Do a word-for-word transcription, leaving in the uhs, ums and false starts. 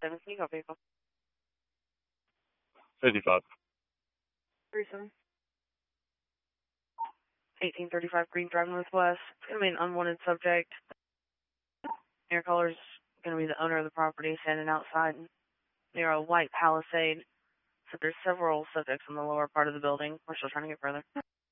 seven, can you go vehicle? fifty-five. three seven. eighteen thirty-five Green Drive Northwest. It's going to be an unwanted subject. Air caller's going to be the owner of the property standing outside near a white palisade. So there's several subjects in the lower part of the building. We're still trying to get further.